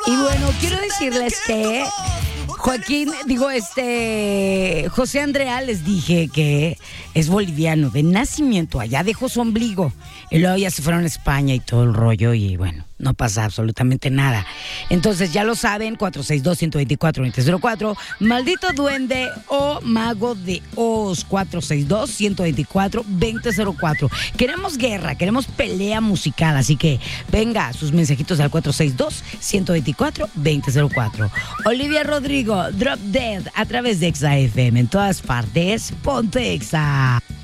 Y bueno, quiero decirles que José Andrea, les dije que es boliviano de nacimiento, allá dejó su ombligo y luego ya se fueron a España y todo el rollo y bueno, no pasa absolutamente nada. Entonces ya lo saben, 462-124-2004, Maldito Duende o Mago de Oz, 462-124-2004. Queremos guerra, queremos pelea musical, así que venga, sus mensajitos al 462-124-2004. Olivia Rodrigo, Drop Dead, a través de Exa FM, en todas partes, ponte Exa.